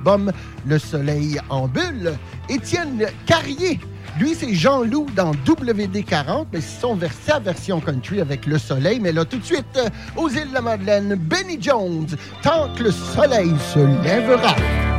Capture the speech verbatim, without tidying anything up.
album Le Soleil en bulle. Étienne Carrier, lui, c'est Jean-Loup dans W D quarante, mais c'est son vers- sa version country avec Le Soleil. Mais là, tout de suite, euh, aux îles de la Madeleine, Benny Jones, Tant que le soleil se lèvera.